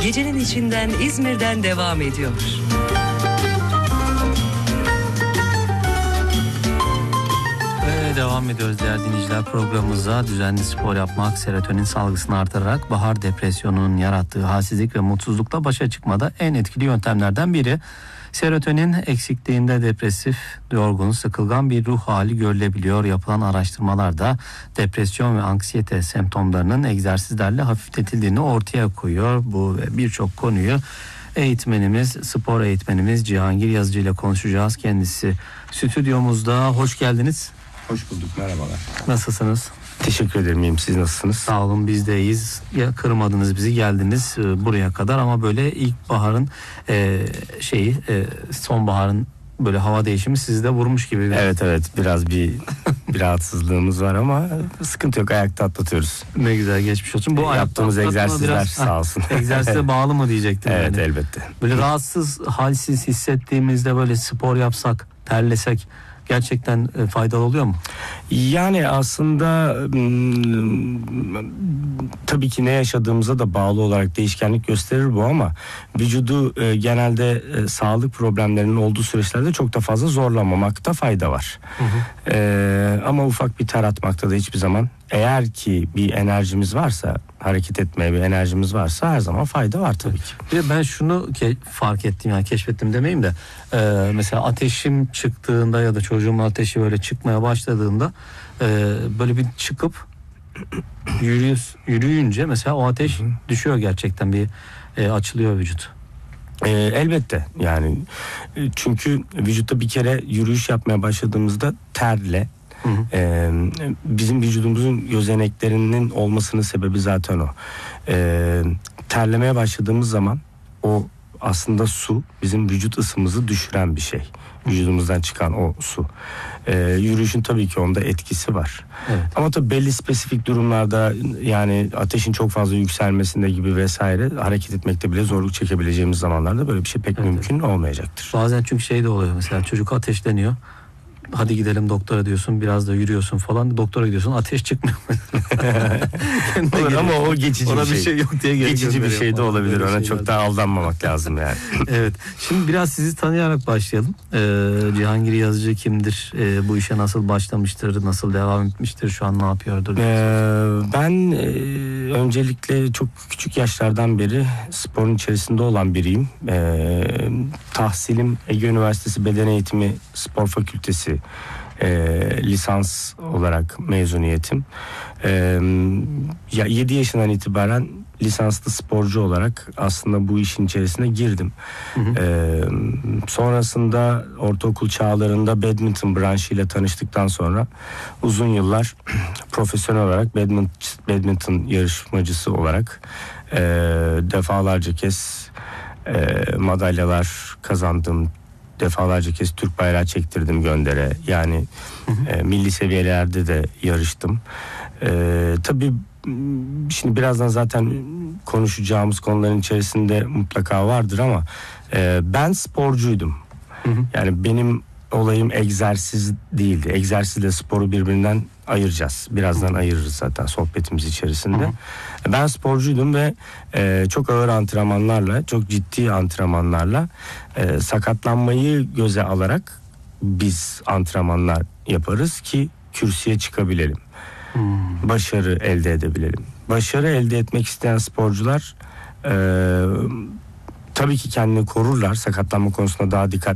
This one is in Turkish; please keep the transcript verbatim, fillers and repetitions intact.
gecenin içinden İzmir'den devam ediyor. Devam ediyoruz değerli dinleyiciler programımıza. Düzenli spor yapmak serotonin salgısını artırarak bahar depresyonunun yarattığı halsizlik ve mutsuzlukla başa çıkmada en etkili yöntemlerden biri. Serotonin eksikliğinde depresif, yorgun, sıkılgan bir ruh hali görülebiliyor. Yapılan araştırmalarda depresyon ve anksiyete semptomlarının egzersizlerle hafifletildiğini ortaya koyuyor. Bu ve birçok konuyu eğitmenimiz, spor eğitmenimiz Cihangir Yazıcı ile konuşacağız. Kendisi stüdyomuzda. Hoş geldiniz. Hoş bulduk, merhabalar. Nasılsınız? Teşekkür ederim, iyiyim. Siz nasılsınız? Sağ olun, biz de iyiyiz. Ya kırmadınız bizi, geldiniz e, buraya kadar ama böyle ilkbaharın e, şeyi, e, sonbaharın böyle hava değişimi sizi de vurmuş gibi. Evet evet, biraz bir bir rahatsızlığımız var ama sıkıntı yok, ayakta atlatıyoruz. Ne güzel, geçmiş olsun. Bu e, yaptığımız egzersizler biraz, sağ olsun. Egzersize bağlı mı diyecektim. Evet yani. Elbette. Böyle rahatsız, halsiz hissettiğimizde böyle spor yapsak, terlesek gerçekten faydalı oluyor mu? Yani aslında tabii ki ne yaşadığımıza da bağlı olarak değişkenlik gösterir bu ama vücudu e, genelde e, sağlık problemlerinin olduğu süreçlerde çok da fazla zorlamamakta fayda var. Hı hı. E, ama ufak bir ter atmakta da hiçbir zaman, eğer ki bir enerjimiz varsa, hareket etmeye bir enerjimiz varsa her zaman fayda var tabii ki. Bir de ben şunu ke- fark ettim, yani keşfettim demeyeyim de e, mesela ateşim çıktığında ya da çocuğumun ateşi böyle çıkmaya başladığında e, böyle bir çıkıp yürüyüz, yürüyünce mesela o ateş Hı-hı. düşüyor, gerçekten bir e, açılıyor vücut. E, elbette yani e, çünkü vücutta bir kere yürüyüş yapmaya başladığımızda terle Hı hı. Ee, bizim vücudumuzun gözeneklerinin olmasının sebebi zaten o. Ee, terlemeye başladığımız zaman o aslında su bizim vücut ısımızı düşüren bir şey. Vücudumuzdan çıkan o su. Ee, yürüyüşün tabii ki onda etkisi var. Evet. Ama tabii belli spesifik durumlarda, yani ateşin çok fazla yükselmesinde gibi vesaire, hareket etmekte bile zorluk çekebileceğimiz zamanlarda böyle bir şey pek evet, mümkün evet. olmayacaktır. Bazen çünkü şey de oluyor, mesela çocuk ateşleniyor. Hadi gidelim doktora diyorsun, biraz da yürüyorsun falan, doktora gidiyorsun, ateş çıkmıyor. Olur ama o geçici ona bir şey. bir şey yok diye geçici bir şey de olabilir. Ona çok lazım. Daha aldanmamak lazım yani. Evet. Şimdi biraz sizi tanıyarak başlayalım. Ee, Cihangir Yazıcı kimdir? Ee, bu işe nasıl başlamıştır? Nasıl devam etmiştir? Şu an ne yapıyordur? Ee, ben e, öncelikle çok küçük yaşlardan beri sporun içerisinde olan biriyim. Ee, tahsilim Ege Üniversitesi Beden Eğitimi Spor Fakültesi E, lisans olarak mezuniyetim. E, ya yedi yaşından itibaren lisanslı sporcu olarak aslında bu işin içerisine girdim. Hı hı. E, sonrasında ortaokul çağlarında badminton branşıyla tanıştıktan sonra uzun yıllar profesyonel olarak badminton, badminton yarışmacısı olarak e, defalarca kez e, madalyalar kazandım. Defalarca kez Türk bayrağı çektirdim göndere. Yani hı hı. E, milli seviyelerde de yarıştım. E, tabii şimdi birazdan zaten konuşacağımız konuların içerisinde mutlaka vardır ama e, ben sporcuydum. Hı hı. Yani benim olayım egzersiz değildi. Egzersizle sporu birbirinden ayıracağız. Birazdan hı. ayırırız zaten sohbetimiz içerisinde. Hı hı. Ben sporcuydum ve e, çok ağır antrenmanlarla, çok ciddi antrenmanlarla e, sakatlanmayı göze alarak biz antrenmanlar yaparız ki kürsüye çıkabilelim. Hı. Başarı elde edebilelim. Başarı elde etmek isteyen sporcular e, tabii ki kendini korurlar. Sakatlanma konusunda daha dikkat